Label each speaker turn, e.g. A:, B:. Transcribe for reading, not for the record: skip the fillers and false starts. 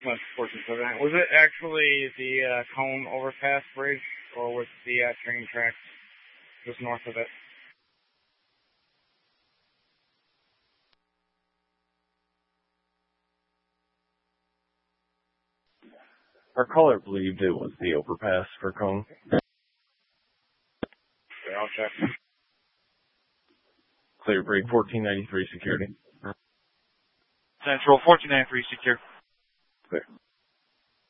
A: West 1479. Was it actually the Cone Overpass Bridge, or was the train tracks just north of it?
B: Our caller believed it was the overpass for Cone.
A: Okay, I'll check.
B: Clear break 1493 security.
C: Central 1493 secure.
B: Clear.